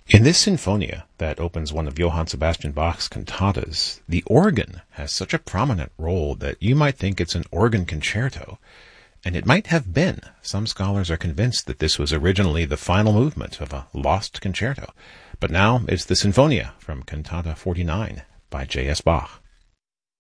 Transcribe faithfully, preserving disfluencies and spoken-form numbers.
In this sinfonia that opens one of Johann Sebastian Bach's cantatas, the organ has such a prominent role that you might think it's an organ concerto. And it might have been. Some scholars are convinced that this was originally the final movement of a lost concerto. But now it's the Sinfonia from Cantata forty-nine by J S Bach.